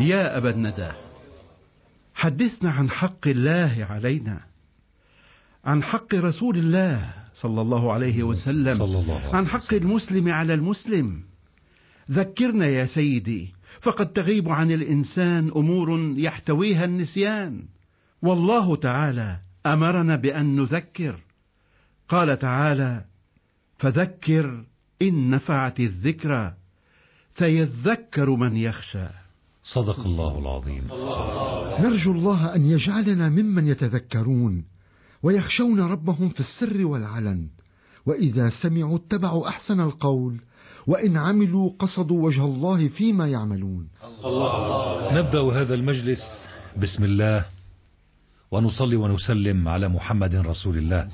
يا أبا الندى، حدثنا عن حق الله علينا، عن حق رسول الله صلى الله عليه وسلم، عن حق المسلم على المسلم. ذكرنا يا سيدي، فقد تغيب عن الإنسان أمور يحتويها النسيان، والله تعالى أمرنا بأن نذكر. قال تعالى: فذكر إن نفعت الذكرى سيذكر من يخشى. صدق الله العظيم. نرجو الله أن يجعلنا ممن يتذكرون ويخشون ربهم في السر والعلن، وإذا سمعوا اتبعوا أحسن القول، وإن عملوا قصدوا وجه الله فيما يعملون. نبدأ هذا المجلس بسم الله، ونصلي ونسلم على محمد رسول الله.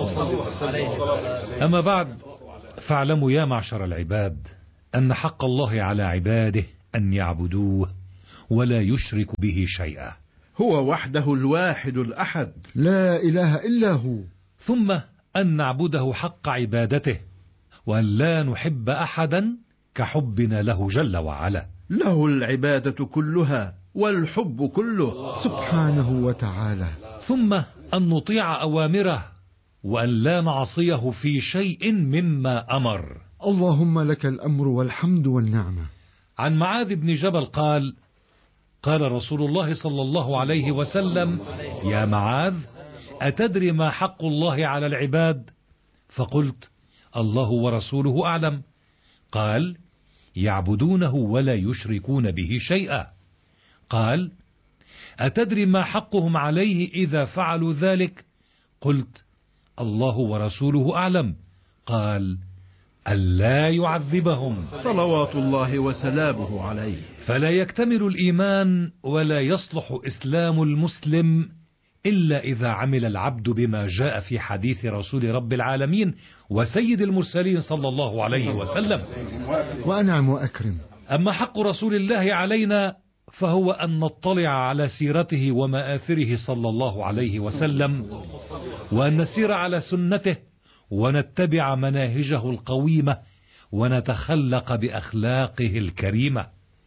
أما بعد، فاعلموا يا معشر العباد أن حق الله على عباده أن يعبدوه ولا يشرك به شيئا. هو وحده الواحد الأحد، لا إله إلا هو. ثم أن نعبده حق عبادته، وأن لا نحب أحدا كحبنا له جل وعلا. له العبادة كلها والحب كله سبحانه وتعالى. ثم أن نطيع أوامره، وأن لا نعصيه في شيء مما أمر. اللهم لك الأمر والحمد والنعمة. عن معاذ بن جبل قال: قال رسول الله صلى الله عليه وسلم: يا معاذ، أتدري ما حق الله على العباد؟ فقلت: الله ورسوله أعلم. قال: يعبدونه ولا يشركون به شيئا. قال: أتدري ما حقهم عليه إذا فعلوا ذلك؟ قلت: الله ورسوله أعلم. قال: ألا يعذبهم صلوات الله وسلامه عليه. فلا يكتمل الإيمان ولا يصلح إسلام المسلم إلا إذا عمل العبد بما جاء في حديث رسول رب العالمين وسيد المرسلين صلى الله عليه وسلم. وأنعم وأكرم. أما حق رسول الله علينا فهو أن نطلع على سيرته ومآثره صلى الله عليه وسلم، وأن نسير على سنته، ونتبع مناهجه القويمة، ونتخلق بأخلاقه الكريمة.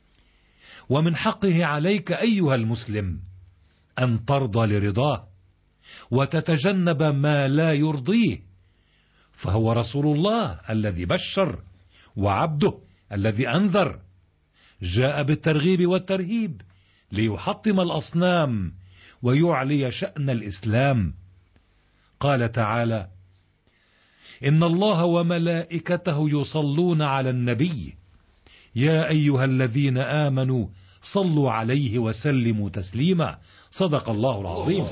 ومن حقه عليك أيها المسلم أن ترضى لرضاه، وتتجنب ما لا يرضيه، فهو رسول الله الذي بشر، وعبده الذي أنذر، جاء بالترغيب والترهيب ليحطم الأصنام ويعلي شأن الإسلام. قال تعالى: إن الله وملائكته يصلون على النبي يا أيها الذين آمنوا صلوا عليه وسلموا تسليما. صدق الله العظيم.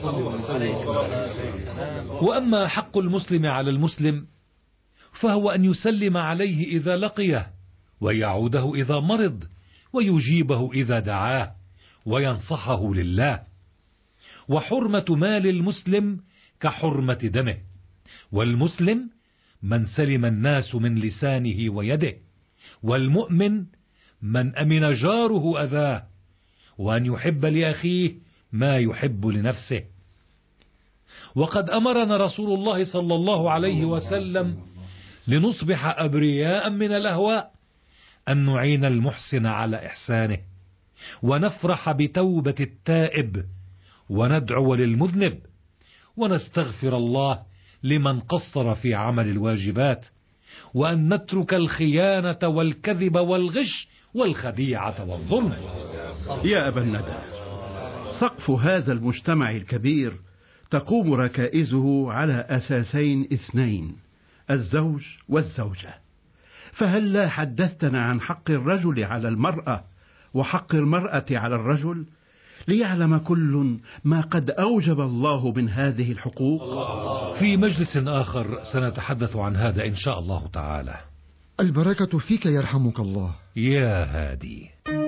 وأما حق المسلم على المسلم فهو أن يسلم عليه إذا لقيه، ويعوده إذا مرض، ويجيبه إذا دعاه، وينصحه لله. وحرمة مال المسلم كحرمة دمه، والمسلم من سلم الناس من لسانه ويده، والمؤمن من أمن جاره أذاه، وأن يحب لأخيه ما يحب لنفسه. وقد أمرنا رسول الله صلى الله عليه وسلم لنصبح أبرياء من الأهواء، أن نعين المحسن على إحسانه، ونفرح بتوبة التائب، وندعو للمذنب، ونستغفر الله لمن قصر في عمل الواجبات، وأن نترك الخيانة والكذب والغش والخديعة والظلم. يا أبا الندى، سقف هذا المجتمع الكبير تقوم ركائزه على أساسين اثنين: الزوج والزوجة. فهل لا حدثتنا عن حق الرجل على المرأة وحق المرأة على الرجل، ليعلم كل ما قد أوجب الله من هذه الحقوق؟ في مجلس آخر سنتحدث عن هذا إن شاء الله تعالى. البركة فيك يرحمك الله. يا هادي.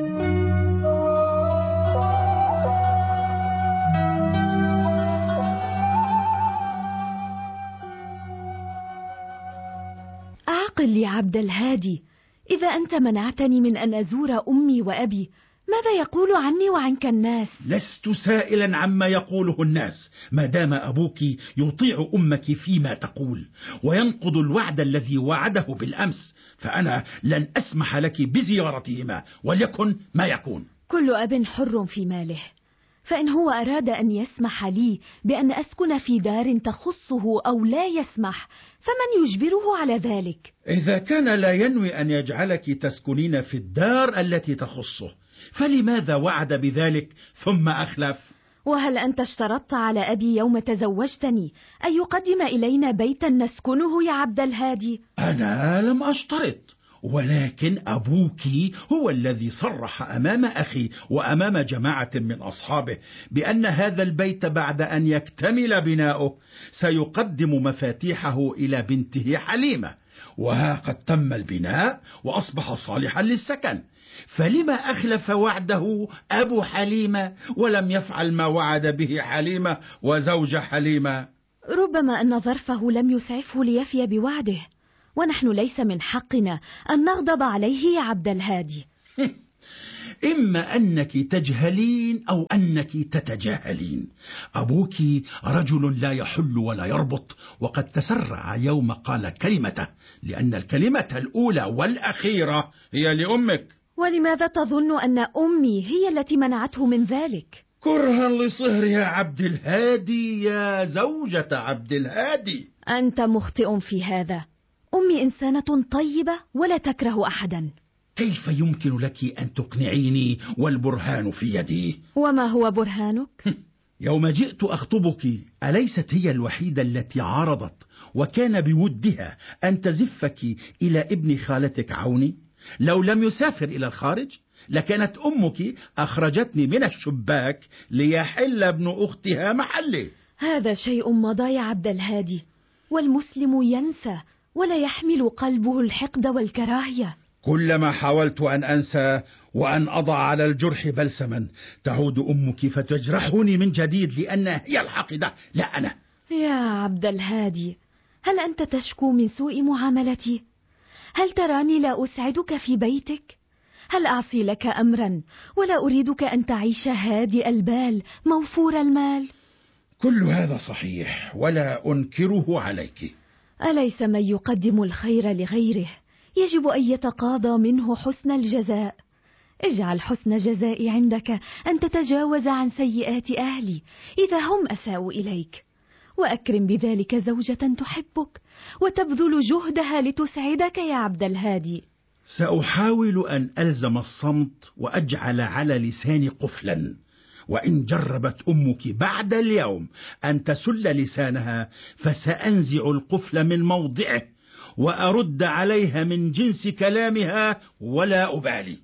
أعقل يا عبد الهادي، إذا أنت منعتني من أن أزور أمي وأبي، ماذا يقول عني وعنك الناس؟ لست سائلا عما يقوله الناس، ما دام أبوك يطيع أمك فيما تقول وينقض الوعد الذي وعده بالأمس، فأنا لن أسمح لك بزيارتهما وليكن ما يكون. كل أب حر في ماله، فإن هو أراد أن يسمح لي بأن أسكن في دار تخصه أو لا يسمح، فمن يجبره على ذلك؟ إذا كان لا ينوي أن يجعلك تسكنين في الدار التي تخصه، فلماذا وعد بذلك ثم أخلف؟ وهل أنت اشترطت على أبي يوم تزوجتني أن يقدم إلينا بيتا نسكنه يا عبد الهادي؟ أنا لم أشترط، ولكن أبوك هو الذي صرح أمام أخي وأمام جماعة من أصحابه بأن هذا البيت بعد أن يكتمل بناؤه سيقدم مفاتيحه إلى بنته حليمة، وها قد تم البناء وأصبح صالحا للسكن، فلما أخلف وعده أبو حليمة ولم يفعل ما وعد به حليمة وزوج حليمة؟ ربما أن ظرفه لم يسعفه ليفي بوعده، ونحن ليس من حقنا أن نغضب عليه يا عبد الهادي. إما أنك تجهلين أو أنك تتجاهلين. أبوك رجل لا يحل ولا يربط، وقد تسرع يوم قال كلمته، لأن الكلمة الأولى والأخيرة هي لأمك. ولماذا تظن أن أمي هي التي منعته من ذلك؟ كرها لصهر يا عبد الهادي يا زوجة عبد الهادي. أنت مخطئ في هذا. أمي إنسانة طيبة ولا تكره أحدا. كيف يمكن لك أن تقنعيني والبرهان في يدي؟ وما هو برهانك؟ يوم جئت أخطبك أليست هي الوحيدة التي عارضت وكان بودها أن تزفك إلى ابن خالتك عوني؟ لو لم يسافر إلى الخارج لكانت أمك أخرجتني من الشباك ليحل ابن أختها محلي. هذا شيء مضى يا عبد الهادي، والمسلم ينسى ولا يحمل قلبه الحقد والكراهية. كلما حاولت أن أنسى وأن أضع على الجرح بلسما تعود أمك فتجرحني من جديد، لأنها هي الحاقدة لا أنا. يا عبد الهادي، هل أنت تشكو من سوء معاملتي؟ هل تراني لا أسعدك في بيتك؟ هل أعصي لك أمرا ولا أريدك أن تعيش هادئ البال موفور المال؟ كل هذا صحيح ولا أنكره عليك. أليس من يقدم الخير لغيره يجب أن يتقاضى منه حسن الجزاء؟ اجعل حسن جزائي عندك أن تتجاوز عن سيئات أهلي إذا هم أساءوا إليك، وأكرم بذلك زوجة تحبك وتبذل جهدها لتسعدك يا عبد الهادي. سأحاول أن ألزم الصمت وأجعل على لساني قفلا، وإن جربت أمك بعد اليوم أن تسل لسانها فسأنزع القفل من موضعه وأرد عليها من جنس كلامها ولا أبالي.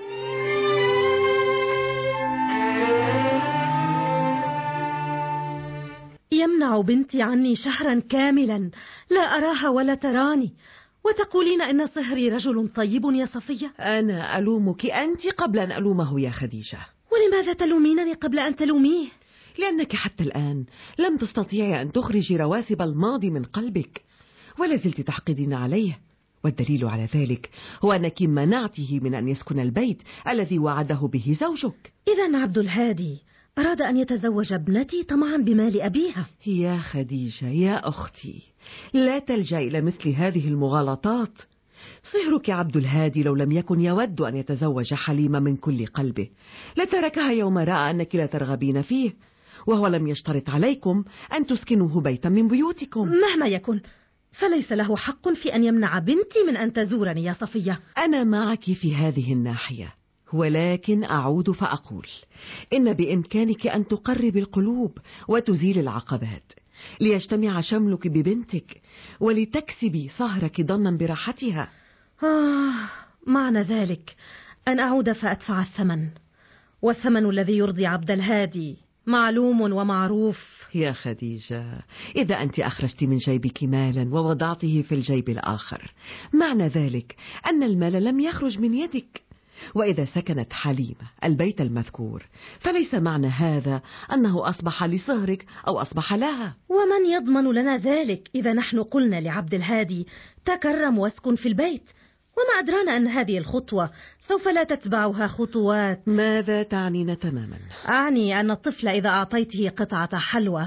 يمنع بنتي عني شهرا كاملا لا أراها ولا تراني، وتقولين إن صهري رجل طيب يا صفية؟ أنا ألومك أنت قبل أن ألومه يا خديجة. ولماذا تلومينني قبل أن تلوميه؟ لأنك حتى الآن لم تستطيعي أن تخرجي رواسب الماضي من قلبك، ولا زلت تحقدين عليه، والدليل على ذلك هو أنك منعته من أن يسكن البيت الذي وعده به زوجك. إذن عبد الهادي أراد أن يتزوج ابنتي طمعا بمال أبيها. يا خديجة يا أختي، لا تلجأ إلى مثل هذه المغالطات. صهرك عبد الهادي لو لم يكن يود أن يتزوج حليمة من كل قلبه لتركها يوم رأى أنك لا ترغبين فيه، وهو لم يشترط عليكم أن تسكنوه بيتا من بيوتكم. مهما يكن فليس له حق في أن يمنع بنتي من أن تزورني يا صفية. أنا معك في هذه الناحية، ولكن أعود فأقول إن بإمكانك أن تقرب القلوب وتزيل العقبات ليجتمع شملك ببنتك ولتكسبي صهرك ضنا براحتها. معنى ذلك أن أعود فأدفع الثمن، والثمن الذي يرضي عبد الهادي معلوم ومعروف. يا خديجة، إذا أنت أخرجت من جيبك مالا ووضعته في الجيب الآخر معنى ذلك أن المال لم يخرج من يدك، وإذا سكنت حليمة البيت المذكور فليس معنى هذا أنه أصبح لصهرك أو أصبح لها. ومن يضمن لنا ذلك إذا نحن قلنا لعبد الهادي تكرم واسكن في البيت؟ وما أدرانا أن هذه الخطوة سوف لا تتبعها خطوات. ماذا تعنين تماما؟ أعني أن الطفل إذا أعطيته قطعة حلوى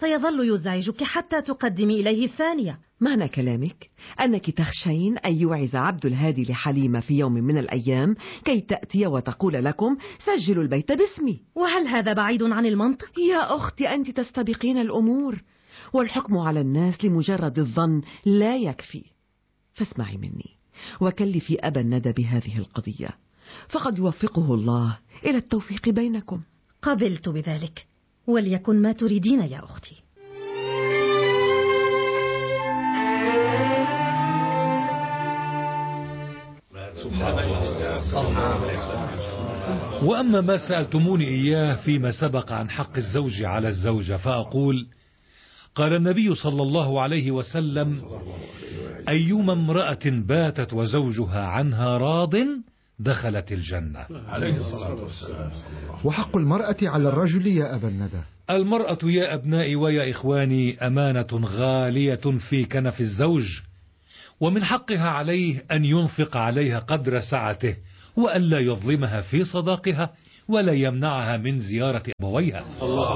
سيظل يزعجك حتى تقدمي إليه الثانية. معنى كلامك أنك تخشين أن يوعز عبد الهادي لحليمة في يوم من الأيام كي تأتي وتقول لكم سجلوا البيت باسمي. وهل هذا بعيد عن المنطق؟ يا أختي أنت تستبقين الأمور، والحكم على الناس لمجرد الظن لا يكفي. فاسمعي مني وكلفي أبا الندى بهذه القضية، فقد يوفقه الله إلى التوفيق بينكم. قبلت بذلك، وليكن ما تريدين يا أختي. وأما ما سألتموني إياه فيما سبق عن حق الزوج على الزوجة فأقول: قال النبي صلى الله عليه وسلم: أيما امرأة باتت وزوجها عنها راض دخلت الجنة. وحق المرأة على الرجل يا أبا الندى؟ المرأة يا أبنائي ويا إخواني أمانة غالية في كنف الزوج، ومن حقها عليه أن ينفق عليها قدر سعته، وأن لا يظلمها في صداقها ولا يمنعها من زيارة أبويها.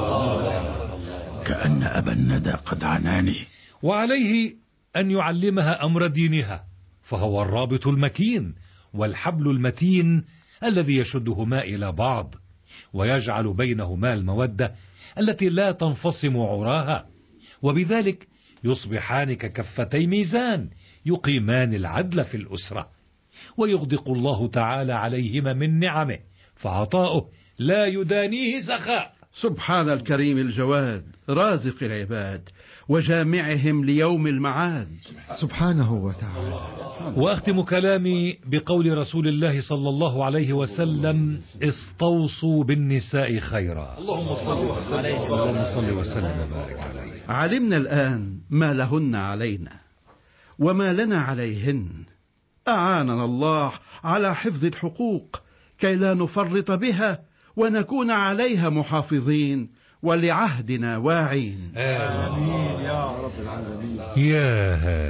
كأن أبا الندى قد عناني. وعليه أن يعلمها أمر دينها، فهو الرابط المكين والحبل المتين الذي يشدهما إلى بعض ويجعل بينهما المودة التي لا تنفصم عراها، وبذلك يصبحان ككفتي ميزان يقيمان العدل في الأسرة، ويغدق الله تعالى عليهما من نعمه، فعطاؤه لا يدانيه سخاء. سبحان الكريم الجواد رازق العباد وجامعهم ليوم المعاد سبحانه وتعالى. وأختم كلامي بقول رسول الله صلى الله عليه وسلم: استوصوا بالنساء خيرا. اللهم صل وسلم وبارك عليه. علمنا الآن ما لهن علينا وما لنا عليهن. أعاننا الله على حفظ الحقوق كي لا نفرط بها ونكون عليها محافظين ولعهدنا واعين. آمين يا رب العالمين.